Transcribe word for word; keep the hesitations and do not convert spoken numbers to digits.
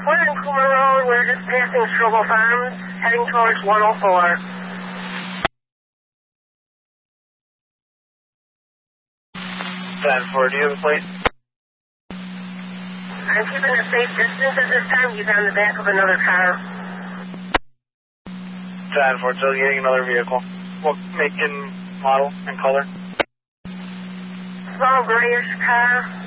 We're in Coomer Road. We're just passing Struggle Farms, heading towards one oh four. ten four, do you have a plate? I'm keeping a safe distance at this time. He's on the back of another car. ten four, so getting another vehicle. What make and model and color? Small grayish car.